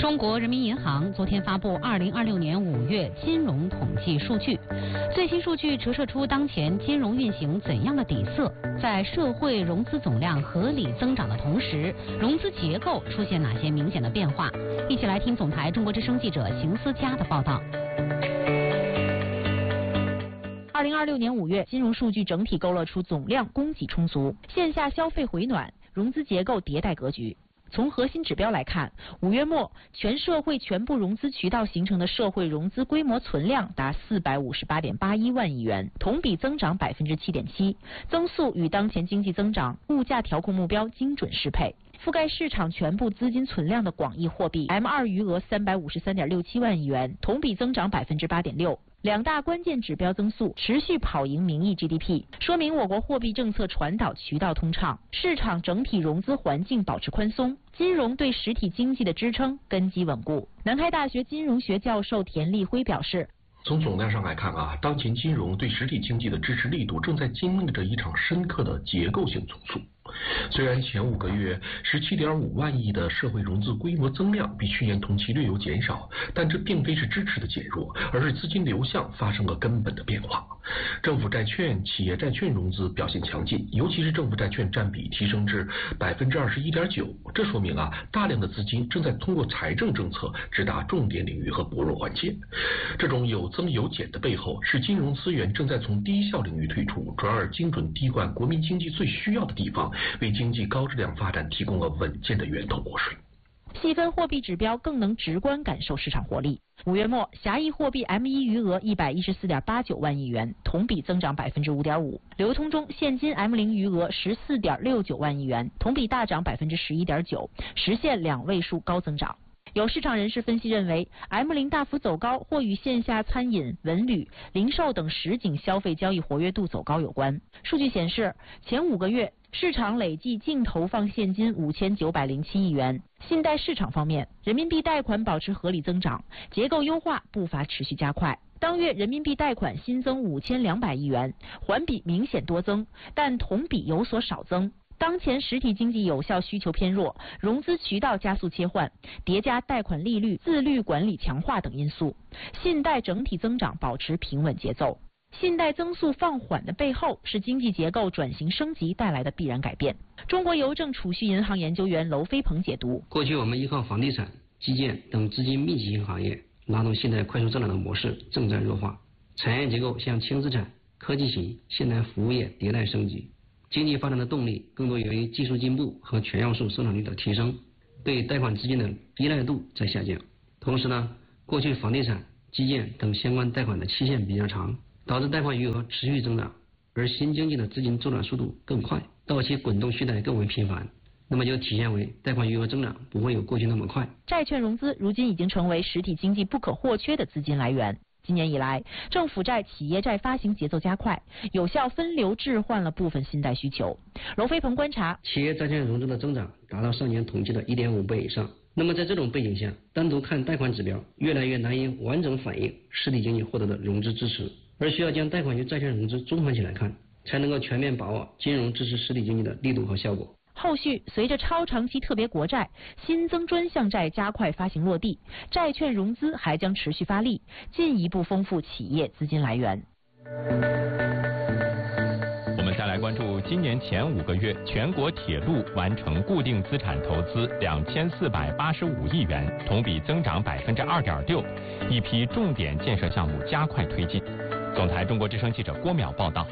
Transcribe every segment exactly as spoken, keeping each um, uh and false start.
中国人民银行昨天发布二零二六年五月金融统计数据，最新数据折射出当前金融运行怎样的底色。在社会融资总量合理增长的同时，融资结构出现哪些明显的变化？一起来听总台中国之声记者邢思佳的报道。 二零二六年五月，金融数据整体勾勒出总量供给充足，线下消费回暖，融资结构迭代格局。从核心指标来看，五月末全社会全部融资渠道形成的社会融资规模存量达四百五十八点八一万亿元，同比增长百分之七点七，增速与当前经济增长、物价调控目标精准适配。覆盖市场全部资金存量的广义货币 M 二 余额三百五十三点六七万亿元，同比增长百分之八点六。两大关键指标增速持续跑赢名义 G D P， 说明我国货币政策传导渠道通畅，市场整体融资环境保持宽松，金融对实体经济的支撑根基稳固。南开大学金融学教授田立辉表示， 从总量上来看啊，当前金融对实体经济的支持力度正在经历着一场深刻的结构性重塑。虽然前五个月 十七点五万亿的社会融资规模增量比去年同期略有减少，但这并非是支持的减弱，而是资金流向发生了根本的变化。政府债券、企业债券融资表现强劲，尤其是政府债券占比提升至 百分之二十一点九， 这说明啊，大量的资金正在通过财政政策直达重点领域和薄弱环节。这种有增有减的背后，是金融资源正在从低效领域退出，转而精准滴灌国民经济最需要的地方，为经济高质量发展提供了稳健的源头活水。 细分货币指标更能直观感受市场活力。五月末，狭义货币 M 一 余额一百一十四点八九万亿元，同比增长百分之五点五。流通中现金 M 零 余额十四点六九万亿元，同比大涨百分之十一点九，实现两位数高增长。有市场人士分析认为 ，M 零 大幅走高或与线下餐饮、文旅、零售等实景消费交易活跃度走高有关。数据显示，前五个月市场累计净投放现金五千九百零七亿元。信贷市场方面，人民币贷款保持合理增长，结构优化步伐持续加快。当月人民币贷款新增五千两百亿元，环比明显多增，但同比有所少增。当前实体经济有效需求偏弱，融资渠道加速切换，叠加贷款利率、自律管理强化等因素，信贷整体增长保持平稳节奏。信贷增速放缓的背后，是经济结构转型升级带来的必然改变。中国邮政储蓄银行研究员娄飞鹏解读： 过去我们依靠房地产、基建等资金密集型行业拉动信贷快速增长的模式正在弱化，产业结构向轻资产、科技型、现代服务业迭代升级。经济发展的动力更多源于技术进步和全要素生产率的提升，对贷款资金的依赖度在下降。同时呢，过去房地产、基建等相关贷款的期限比较长，导致贷款余额持续增长，而新经济的资金周转速度更快，到期滚动续贷更为频繁，那么就体现为贷款余额增长不会有过去那么快。 债券融资如今已经成为实体经济不可或缺的资金来源。今年以来，政府债、企业债发行节奏加快，有效分流置换了部分信贷需求。娄飞鹏观察， 企业债券融资的增长达到上年同期的 一点五倍以上。那么在这种背景下，单独看贷款指标越来越难以完整反映实体经济获得的融资支持，而需要将贷款与债券融资综合起来看，才能够全面把握金融支持实体经济的力度和效果。 后续随着超长期特别国债、新增专项债加快发行落地，债券融资还将持续发力，进一步丰富企业资金来源。 我们再来关注今年前五个月，全国铁路完成固定资产投资两千四百八十五亿元，同比增长百分之二点六，一批重点建设项目加快推进。总台中国之声记者郭淼报道。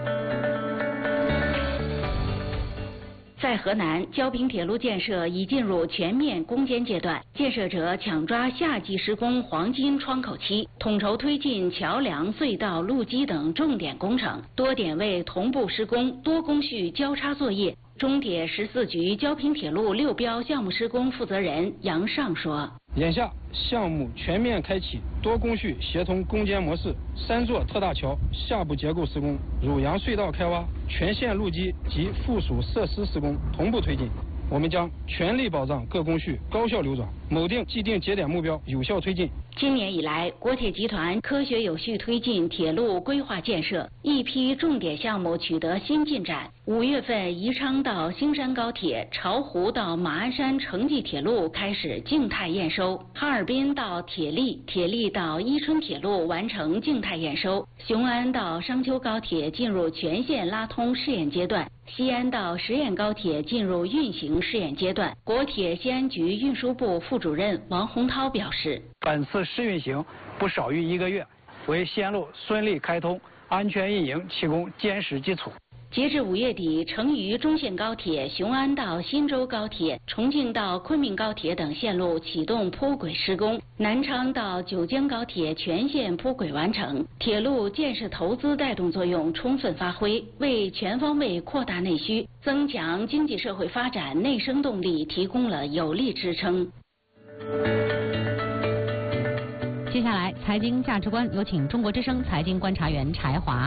在河南，焦平铁路建设已进入全面攻坚阶段，建设者抢抓夏季施工黄金窗口期，统筹推进桥梁、隧道、路基等重点工程，多点位同步施工，多工序交叉作业。中铁十四局焦平铁路六标项目施工负责人杨尚说： 眼下项目全面开启多工序协同攻坚模式，三座特大桥下部结构施工、汝阳隧道开挖、全线路基及附属设施施工同步推进。我们将全力保障各工序高效流转，锚定既定节点目标，有效推进， 今年以来，国铁集团科学有序推进铁路规划建设，一批重点项目取得新进展。五月份，宜昌到兴山高铁、巢湖到马鞍山城际铁路开始静态验收；哈尔滨到铁力、铁力到伊春铁路完成静态验收；雄安到商丘高铁进入全线拉通试验阶段；西安到十堰高铁进入运行试验阶段。国铁西安局运输部副主任王洪涛表示， 本次试运行不少于一个月，为西安路顺利开通、安全运营提供坚实基础。 截至五月底，成渝中线高铁、雄安到新州高铁、重庆到昆明高铁等线路启动铺轨施工，南昌到九江高铁全线铺轨完成，铁路建设投资带动作用充分发挥，为全方位扩大内需、增强经济社会发展内生动力提供了有力支撑。 接下来，财经价值观有请中国之声财经观察员柴华。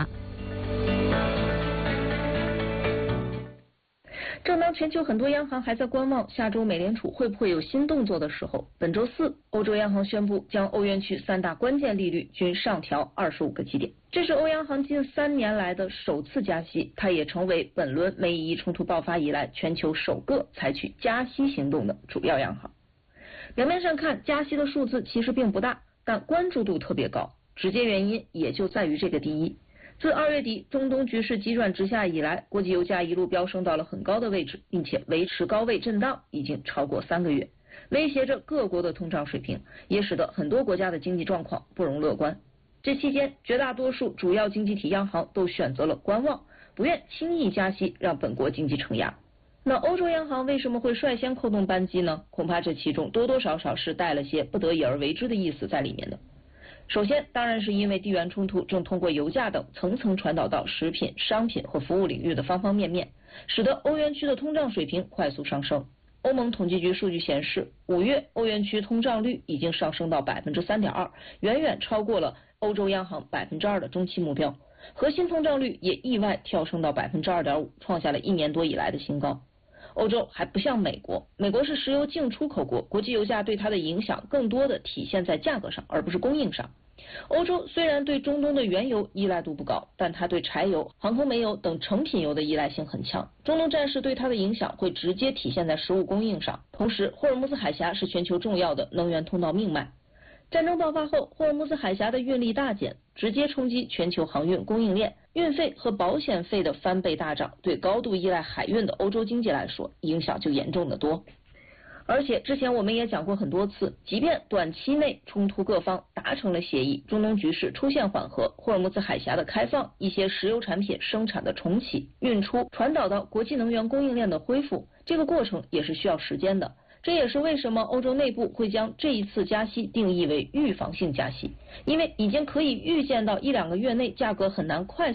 正当全球很多央行还在观望下周美联储会不会有新动作的时候，本周四，欧洲央行宣布将欧元区三大关键利率均上调二十五个基点，这是欧央行近三年来的首次加息，它也成为本轮美伊冲突爆发以来全球首个采取加息行动的主要央行。表面上看，加息的数字其实并不大，但关注度特别高，直接原因也就在于这个第一。自二月底中东局势急转直下以来，国际油价一路飙升到了很高的位置，并且维持高位震荡已经超过三个月，威胁着各国的通胀水平，也使得很多国家的经济状况不容乐观。这期间，绝大多数主要经济体央行都选择了观望，不愿轻易加息，让本国经济承压。那欧洲央行为什么会率先扣动扳机呢？恐怕这其中多多少少是带了些不得已而为之的意思在里面的。首先，当然是因为地缘冲突正通过油价等层层传导到食品、商品和服务领域的方方面面，使得欧元区的通胀水平快速上升。欧盟统计局数据显示，五月欧元区通胀率已经上升到百分之三点二，远远超过了欧洲央行百分之二的中期目标。核心通胀率也意外跳升到百分之二点五，创下了一年多以来的新高。欧洲还不像美国，美国是石油净出口国，国际油价对它的影响更多的体现在价格上，而不是供应上。欧洲虽然对中东的原油依赖度不高，但它对柴油、航空煤油等成品油的依赖性很强。中东战事对它的影响会直接体现在食物供应上。同时，霍尔木兹海峡是全球重要的能源通道命脉。战争爆发后，霍尔木兹海峡的运力大减，直接冲击全球航运供应链，运费和保险费的翻倍大涨，对高度依赖海运的欧洲经济来说，影响就严重得多。而且之前我们也讲过很多次，即便短期内冲突各方达成了协议，中东局势出现缓和，霍尔木兹海峡的开放，一些石油产品生产的重启、运出、传导到国际能源供应链的恢复，这个过程也是需要时间的。这也是为什么欧洲内部会将这一次加息定义为预防性加息，因为已经可以预见到一两个月内价格很难快速